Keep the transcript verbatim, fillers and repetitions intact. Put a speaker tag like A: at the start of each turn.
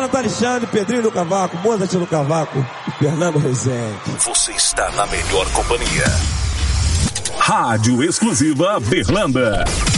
A: Jonathan Alexandre, Pedrinho do Cavaco, Mozart no Cavaco e Fernando Rezende.
B: Você está na melhor companhia. Rádio Exclusiva Berlanda.